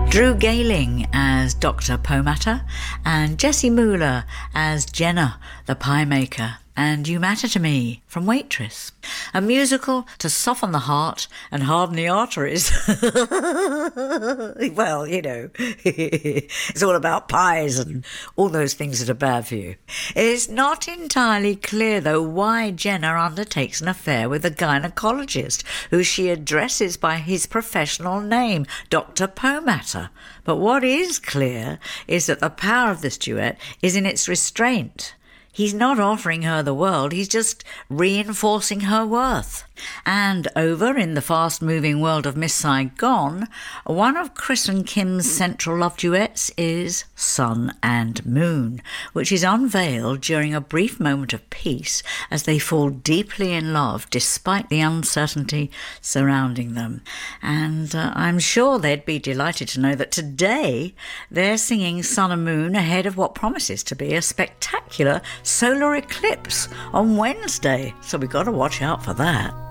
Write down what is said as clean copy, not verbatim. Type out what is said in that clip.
Drew Gayling as Dr. Pomatter and Jessie Mueller as Jenna, the pie maker, and You Matter to Me from Waitress. A musical to soften the heart and harden the arteries. Well, you know, it's all about pies and all those things that are bad for you. It's not entirely clear, though, why Jenna undertakes an affair with a gynecologist who she addresses by his professional name, Dr. Pomatter. But what is clear is that the power of this duet is in its restraint. He's not offering her the world, he's just reinforcing her worth. And over in the fast-moving world of Miss Saigon, one of Chris and Kim's central love duets is Sun and Moon, which is unveiled during a brief moment of peace as they fall deeply in love despite the uncertainty surrounding them. And I'm sure they'd be delighted to know that today they're singing Sun and Moon ahead of what promises to be a spectacular solar eclipse on Wednesday, so we've got to watch out for that.